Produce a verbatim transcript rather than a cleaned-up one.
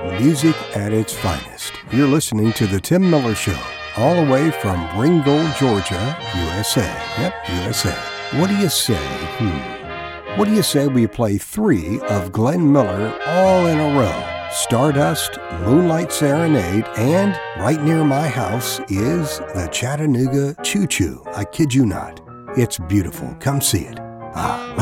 music at its finest. You're listening to The Tim Miller Show, all the way from Ringgold, Georgia, U S A. Yep, U S A. What do you say? Hmm. What do you say we play three of Glenn Miller all in a row? Stardust, Moonlight Serenade, and right near my house is the Chattanooga Choo Choo. I kid you not. It's beautiful. Come see it. Ah,